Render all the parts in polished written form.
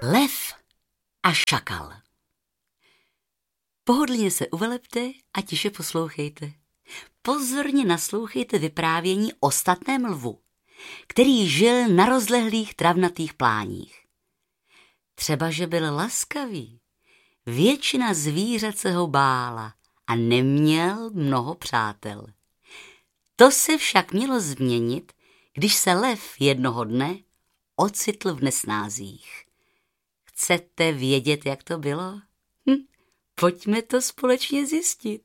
Lev a šakal. Pohodlně se uvelepte a tiše poslouchejte. Pozorně naslouchejte vyprávění o statném lvu, který žil na rozlehlých travnatých pláních. Třeba, že byl laskavý, většina zvířat se ho bála a neměl mnoho přátel. To se však mělo změnit, když se lev jednoho dne ocitl v nesnázích. Chcete vědět, jak to bylo? Pojďme to společně zjistit.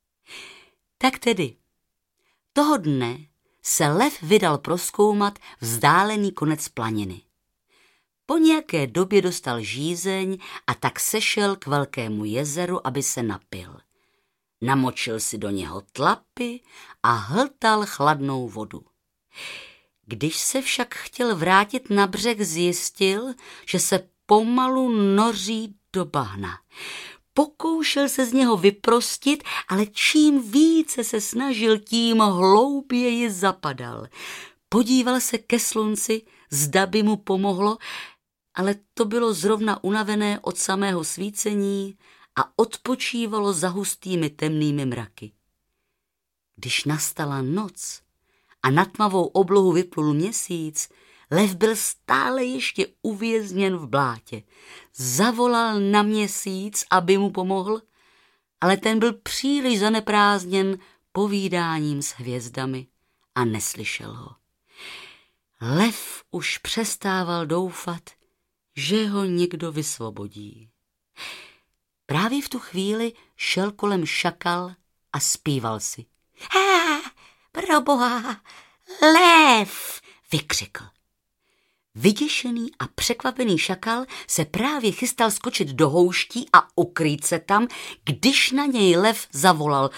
Tak tedy, toho dne se lev vydal prozkoumat vzdálený konec planiny. Po nějaké době dostal žízeň a tak sešel k velkému jezeru, aby se napil. Namočil si do něho tlapy a hltal chladnou vodu. Když se však chtěl vrátit na břeh, zjistil, že se pomalu noří do bahna. Pokoušel se z něho vyprostit, ale čím více se snažil, tím hlouběji zapadal. Podíval se ke slunci, zda by mu pomohlo, ale to bylo zrovna unavené od samého svícení a odpočívalo za hustými temnými mraky. Když nastala noc a na tmavou oblohu vyplul měsíc, lev byl stále ještě uvězněn v blátě. Zavolal na měsíc, aby mu pomohl, ale ten byl příliš zaneprázdněn povídáním s hvězdami a neslyšel ho. Lev už přestával doufat, že ho někdo vysvobodí. Právě v tu chvíli šel kolem šakal a zpíval si. Proboha, lev, vykřikl. Vyděšený a překvapený šakal se právě chystal skočit do houští a ukrýt se tam, když na něj lev zavolal.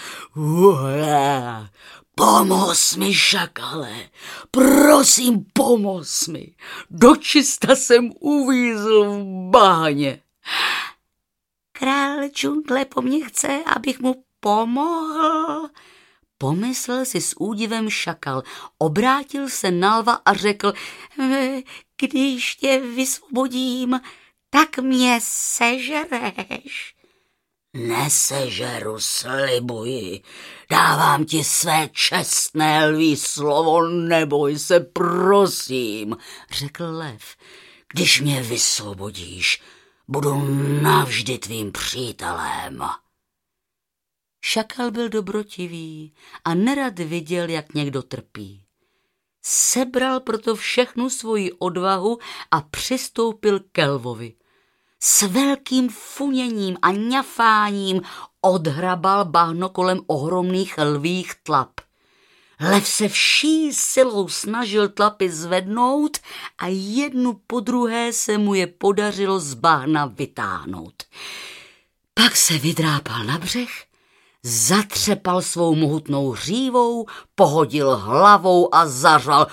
Pomoz mi, šakale, prosím, pomoz mi. Dočista jsem uvízl v bahně. Král džungle po mně chce, abych mu pomohl. Pomyslel si s údivem šakal, obrátil se na lva a řekl, když tě vysvobodím, tak mě sežereš. Nesežeru, slibuji, dávám ti své čestné lví slovo, neboj se, prosím, řekl lev. Když mě vysvobodíš, budu navždy tvým přítelem. Šakal byl dobrotivý a nerad viděl, jak někdo trpí. Sebral proto všechnu svoji odvahu a přistoupil ke lvovi. S velkým funěním a ňafáním odhrabal bahno kolem ohromných lvích tlap. Lev se vší silou snažil tlapy zvednout a jednu po druhé se mu je podařilo z bahna vytáhnout. Pak se vydrápal na břeh, zatřepal svou mohutnou hřívou, pohodil hlavou a zařval.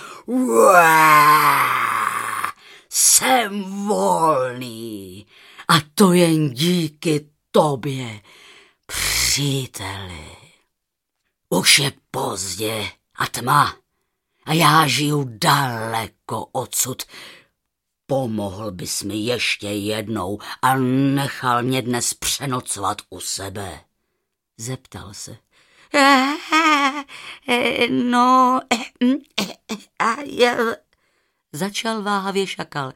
Jsem volný a to jen díky tobě, příteli. Už je pozdě a tma a já žiju daleko odsud. Pomohl bys mi ještě jednou a nechal mě dnes přenocovat u sebe? Zeptal se. Začal váhavě šakal.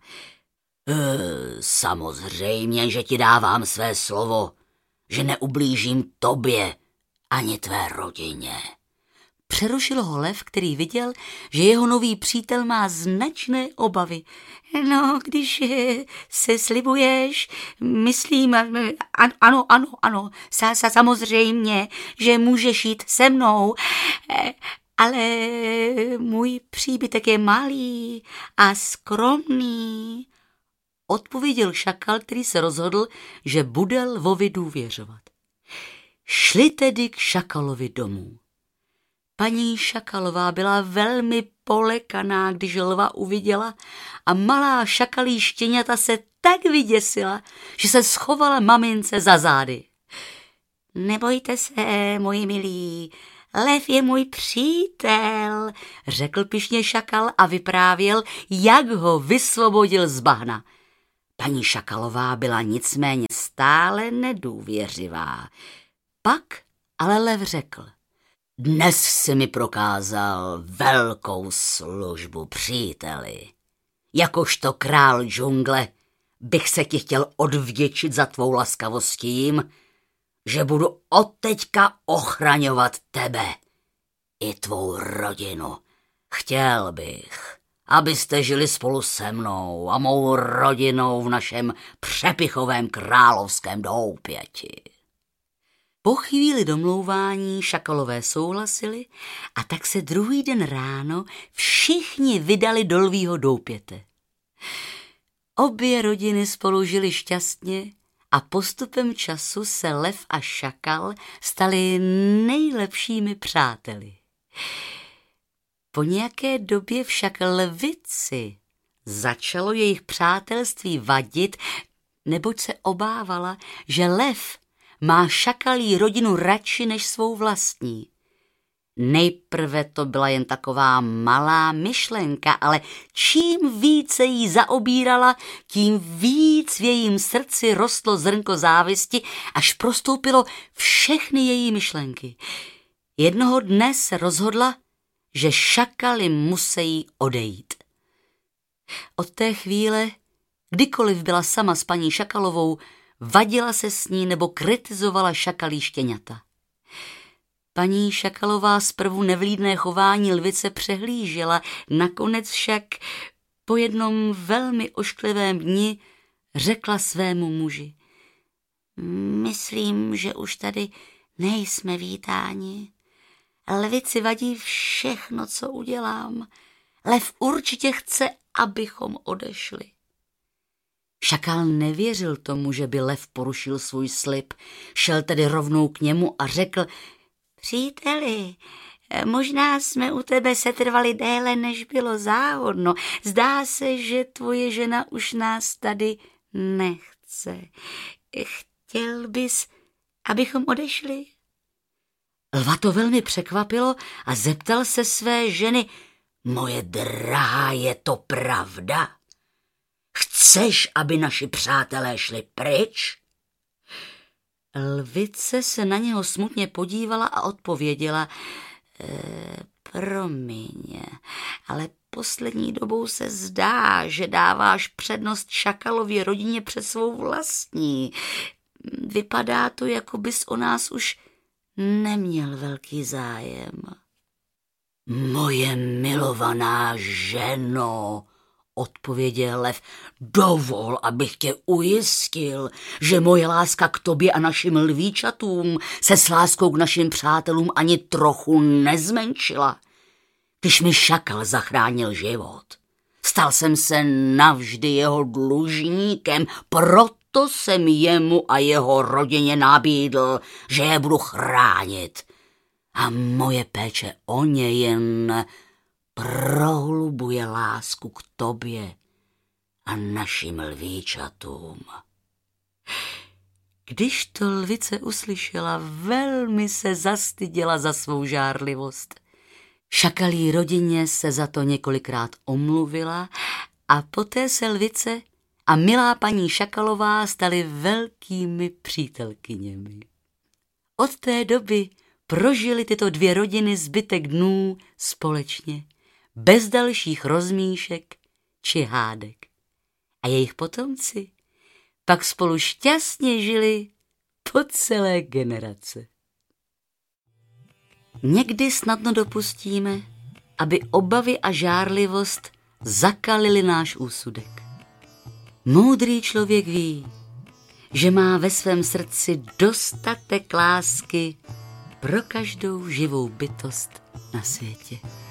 Samozřejmě, že ti dávám své slovo, že neublížím tobě ani tvé rodině. Přerušil ho lev, který viděl, že jeho nový přítel má značné obavy. No, když se slibuješ, myslím, ano, samozřejmě, že můžeš jít se mnou, ale můj příbytek je malý a skromný, odpověděl šakal, který se rozhodl, že bude lvovi důvěřovat. Šli tedy k šakalovi domů. Paní šakalová byla velmi polekaná, když lva uviděla, a malá šakalí štěňata se tak vyděsila, že se schovala mamince za zády. Nebojte se, moji milí, lev je můj přítel, řekl pyšně šakal a vyprávěl, jak ho vysvobodil z bahna. Paní Šakalová byla nicméně stále nedůvěřivá. Pak ale lev řekl: dnes si mi prokázal velkou službu, příteli. Jakožto král džungle bych se ti chtěl odvděčit za tvou laskavost tím, že budu odteďka ochraňovat tebe i tvou rodinu. Chtěl bych, abyste žili spolu se mnou a mou rodinou v našem přepichovém královském doupěti. Po chvíli domlouvání šakalové souhlasili a tak se druhý den ráno všichni vydali do lvího doupěte. Obě rodiny spolu žili šťastně a postupem času se lev a šakal stali nejlepšími přáteli. Po nějaké době však lvici začalo jejich přátelství vadit, neboť se obávala, že lev má šakalí rodinu radši než svou vlastní. Nejprve to byla jen taková malá myšlenka, ale čím více jí zaobírala, tím víc v jejím srdci rostlo zrnko závisti, až prostoupilo všechny její myšlenky. Jednoho dne se rozhodla, že šakaly musí odejít. Od té chvíle, kdykoliv byla sama s paní Šakalovou, vadila se s ní nebo kritizovala šakalí štěňata. Paní Šakalová zprvu nevlídné chování lvice přehlížela, nakonec však po jednom velmi ošklivém dni řekla svému muži: myslím, že už tady nejsme vítáni. Lvici vadí všechno, co udělám. Lev určitě chce, abychom odešli. Šakal nevěřil tomu, že by lev porušil svůj slib. Šel tedy rovnou k němu a řekl: příteli, možná jsme u tebe setrvali déle, než bylo záhodno. Zdá se, že tvoje žena už nás tady nechce. Chtěl bys, abychom odešli? Lva to velmi překvapilo a zeptal se své ženy: moje drahá, je to pravda? Chceš, aby naši přátelé šli pryč? Lvice se na něho smutně podívala a odpověděla: promiň, ale poslední dobou se zdá, že dáváš přednost šakalově rodině před svou vlastní. Vypadá to, jako bys o nás už neměl velký zájem. Moje milovaná ženo, odpověděl lev, dovol, abych tě ujistil, že moje láska k tobě a našim lvíčatům se s láskou k našim přátelům ani trochu nezmenšila. Když mi šakal zachránil život, stal jsem se navždy jeho dlužníkem, proto jsem jemu a jeho rodině nabídl, že je budu chránit. A moje péče o ně jen prohlubuje lásku k tobě a našim lvíčatům. Když to lvice uslyšela, velmi se zastyděla za svou žárlivost. Šakalí rodině se za to několikrát omluvila a poté se lvice a milá paní Šakalová staly velkými přítelkyněmi. Od té doby prožily tyto dvě rodiny zbytek dnů společně, bez dalších rozmíšek či hádek. A jejich potomci pak spolu šťastně žili po celé generace. Někdy snadno dopustíme, aby obavy a žárlivost zakalily náš úsudek. Moudrý člověk ví, že má ve svém srdci dostatek lásky pro každou živou bytost na světě.